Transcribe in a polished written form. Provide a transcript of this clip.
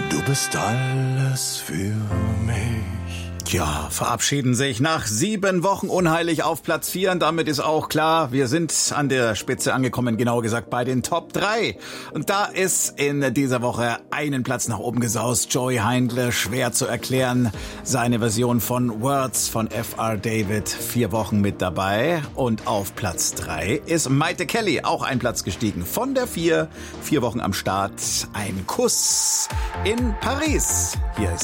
Du bist alles für mich. Ja, verabschieden sich nach 7 Wochen unheilig auf Platz 4 und damit ist auch klar, wir sind an der Spitze angekommen, genauer gesagt bei den Top 3. Und da ist in dieser Woche einen Platz nach oben gesaust. Joey Heindle, schwer zu erklären, seine Version von Words von F.R. David, 4 Wochen mit dabei. Und auf Platz 3 ist Maite Kelly, auch ein Platz gestiegen, von der 4, 4 Wochen am Start. Ein Kuss in Paris. Hier ist